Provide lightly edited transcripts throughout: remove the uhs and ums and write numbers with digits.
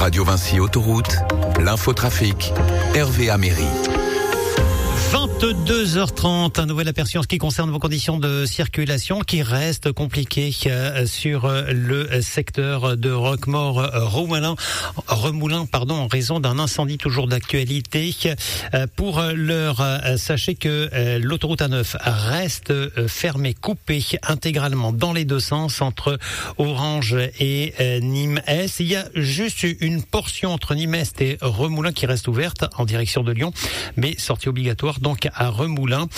Radio Vinci Autoroute, l'infotrafic, Hervé Améry. 22h30, un nouvel aperçu en ce qui concerne vos conditions de circulation qui restent compliquées sur le secteur de Roquemaure-Remoulins, en raison d'un incendie toujours d'actualité. Pour l'heure, sachez que l'autoroute A9 reste fermée, coupée intégralement dans les deux sens entre Orange et Nîmes-Est. Il y a juste une portion entre Nîmes-Est et Remoulins qui reste ouverte en direction de Lyon, mais sortie obligatoire donc à Remoulins.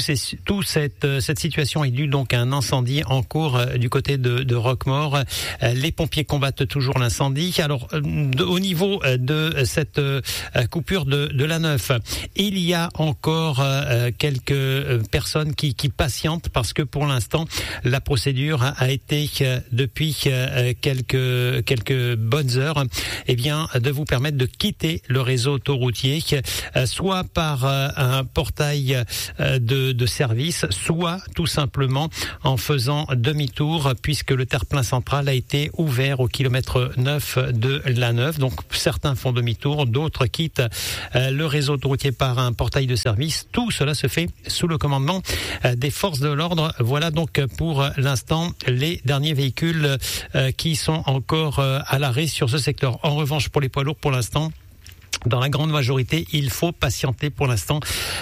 Cette situation est due donc à un incendie en cours du côté de Roquemaure. Les pompiers combattent toujours l'incendie. Alors au niveau de cette coupure de l'A9, il y a encore quelques personnes qui patientent parce que pour l'instant la procédure a été depuis quelques bonnes heures de vous permettre de quitter le réseau autoroutier, soit par un portail de service, soit tout simplement en faisant demi-tour, puisque le terre-plein central a été ouvert au kilomètre 9 de l'A9. Donc certains font demi-tour, d'autres quittent le réseau autoroutier par un portail de service. Tout cela se fait sous le commandement des forces de l'ordre. Voilà donc pour l'instant les derniers véhicules qui sont encore à l'arrêt sur ce secteur. En revanche, pour les poids lourds, pour l'instant, dans la grande majorité, il faut patienter pour l'instant.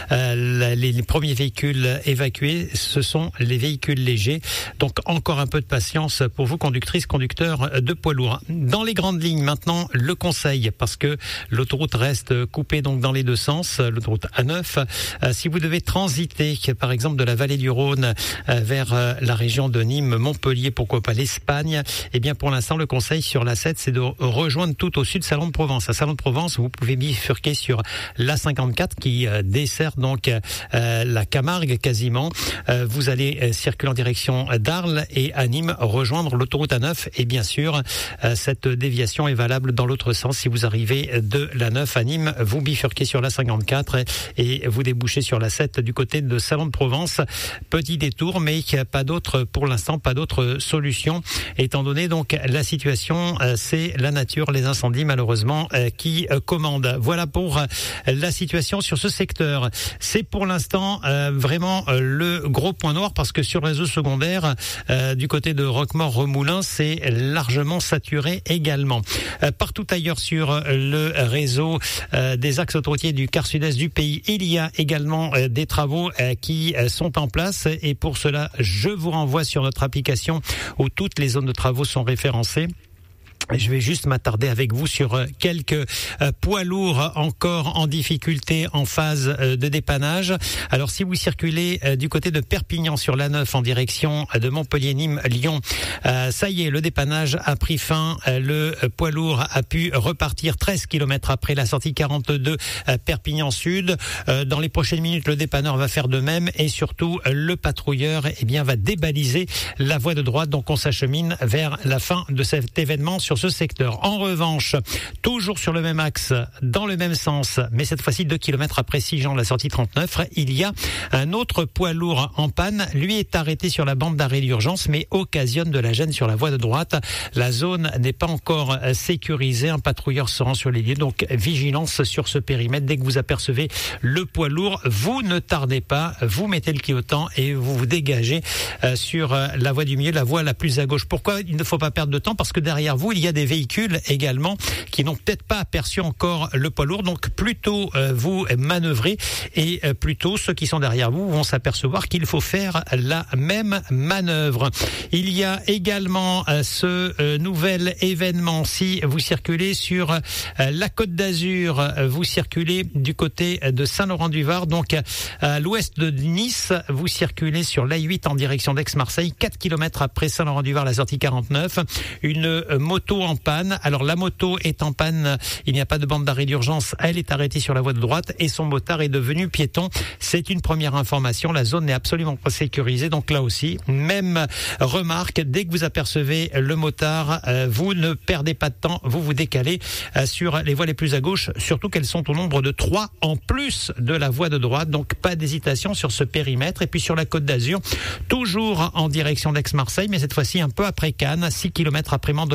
Les premiers véhicules évacués, ce sont les véhicules légers. Donc encore un peu de patience pour vous, conductrices, conducteurs de poids lourds. Dans les grandes lignes, maintenant, le conseil, parce que l'autoroute reste coupée donc dans les deux sens, l'autoroute A9. Si vous devez transiter, par exemple, de la vallée du Rhône vers la région de Nîmes, Montpellier, pourquoi pas l'Espagne, eh bien pour l'instant, le conseil sur l'A7, c'est de rejoindre tout au sud Salon de Provence. À Salon de Provence, vous pouvez bifurquer sur l'A54 qui dessert donc la Camargue quasiment. Vous allez circuler en direction d'Arles et à Nîmes rejoindre l'autoroute A9 et bien sûr cette déviation est valable dans l'autre sens. Si vous arrivez de l'A9 à Nîmes, vous bifurquez sur l'A54 et vous débouchez sur l'A7 du côté de Salon de Provence. Petit détour, mais pas d'autre pour l'instant, pas d'autre solution étant donné donc la situation, c'est la nature, les incendies malheureusement qui commandent. Voilà pour la situation sur ce secteur. C'est pour l'instant vraiment le gros point noir parce que sur le réseau secondaire du côté de Roquemaure-Remoulins, c'est largement saturé également. Partout ailleurs sur le réseau des axes autoroutiers du quart sud-est du pays, il y a également des travaux qui sont en place et pour cela, je vous renvoie sur notre application où toutes les zones de travaux sont référencées. Je vais juste m'attarder avec vous sur quelques poids lourds encore en difficulté en phase de dépannage. Alors si vous circulez du côté de Perpignan sur l'A9 en direction de Montpellier, Nîmes, Lyon, ça y est, le dépannage a pris fin. Le poids lourd a pu repartir 13 km après la sortie 42 Perpignan Sud. Dans les prochaines minutes, le dépanneur va faire de même et surtout le patrouilleur va débaliser la voie de droite. Donc on s'achemine vers la fin de cet événement sur ce secteur. En revanche, toujours sur le même axe, dans le même sens, mais cette fois-ci 2 km après Sigean, la sortie 39, il y a un autre poids lourd en panne. Lui est arrêté sur la bande d'arrêt d'urgence, mais occasionne de la gêne sur la voie de droite. La zone n'est pas encore sécurisée. Un patrouilleur se rend sur les lieux, donc vigilance sur ce périmètre. Dès que vous apercevez le poids lourd, vous ne tardez pas, vous mettez le clignotant et vous vous dégagez sur la voie du milieu, la voie la plus à gauche. Pourquoi il ne faut pas perdre de temps? Parce que derrière vous, il y a des véhicules également qui n'ont peut-être pas aperçu encore le poids lourd. Donc plutôt vous manœuvrez et plutôt ceux qui sont derrière vous vont s'apercevoir qu'il faut faire la même manœuvre. Il y a également ce nouvel événement. Si vous circulez sur la Côte d'Azur, vous circulez du côté de Saint-Laurent-du-Var, donc à l'ouest de Nice, vous circulez sur l'A8 en direction d'Aix-Marseille, 4 km après Saint-Laurent-du-Var, la sortie 49. Une moto en panne. Alors la moto est en panne, il n'y a pas de bande d'arrêt d'urgence, elle est arrêtée sur la voie de droite et son motard est devenu piéton. C'est une première information, la zone n'est absolument pas sécurisée, donc là aussi, même remarque, dès que vous apercevez le motard, vous ne perdez pas de temps, vous vous décalez sur les voies les plus à gauche, surtout qu'elles sont au nombre de 3 en plus de la voie de droite, donc pas d'hésitation sur ce périmètre. Et puis sur la Côte d'Azur, toujours en direction d'Aix-Marseille, mais cette fois-ci un peu après Cannes, 6 km après Mandelieu Centre,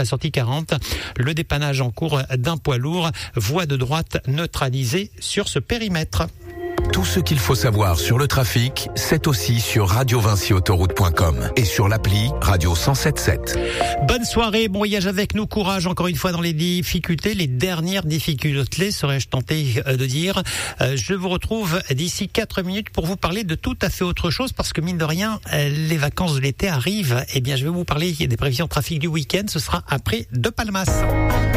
la sortie 40. Le dépannage en cours d'un poids lourd. Voie de droite neutralisée sur ce périmètre. Tout ce qu'il faut savoir sur le trafic, c'est aussi sur radiovinciautoroute.com et sur l'appli Radio 107.7. Bonne soirée, bon voyage avec nous, courage encore une fois dans les difficultés, les dernières difficultés, serais-je tenté de dire. Je vous retrouve d'ici 4 minutes pour vous parler de tout à fait autre chose parce que mine de rien, les vacances de l'été arrivent. Eh bien, je vais vous parler des prévisions de trafic du week-end, ce sera après De Palmas.